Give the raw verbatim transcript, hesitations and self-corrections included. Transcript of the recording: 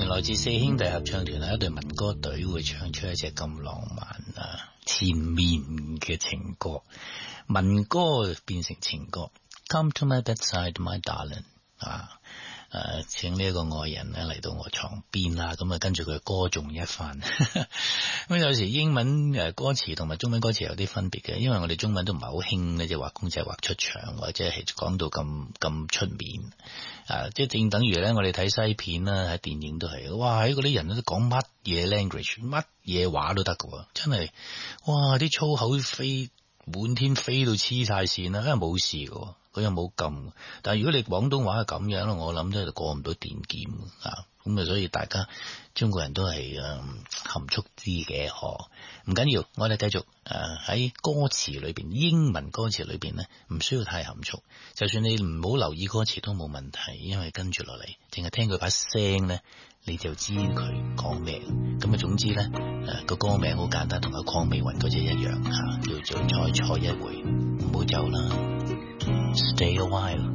然來自四兄弟合唱團係一隊民歌隊，會唱出一隻咁浪漫啊纏綿嘅情歌，民歌變成情歌。Come to my bedside, my darling 啊！誒，請呢一個愛人咧嚟到我床邊啦，咁啊跟住佢歌頌一番。咁有時英文誒歌詞同埋中文歌詞有啲分別嘅，因為我哋中文都唔係好興咧，即係畫公仔畫出腸，或者係講到咁咁出面。啊，即係正等於咧，我哋睇西片啦，喺電影都係，哇！喺嗰啲人都講乜嘢 language，乜嘢話都得㗎，真係，哇！啲粗口飛滿天飛到黐晒線啦，因為冇事㗎。佢又冇撳，但係如果你廣東話係咁樣咯，我諗都係過唔到電檢啊！咁啊，所以大家中國人都係誒、嗯、含蓄啲嘅，嗬，唔緊要，我哋繼續誒喺、呃、歌詞裏邊，英文歌詞裏邊咧，唔需要太含蓄，就算你唔好留意歌詞都冇問題，因為跟住落嚟，淨係聽佢把聲咧，你就知佢講咩。咁啊，總之咧，誒、呃、個歌名好簡單，同阿鄺美雲嗰隻一樣嚇、啊，叫做再錯一回，唔好走啦。Stay a while.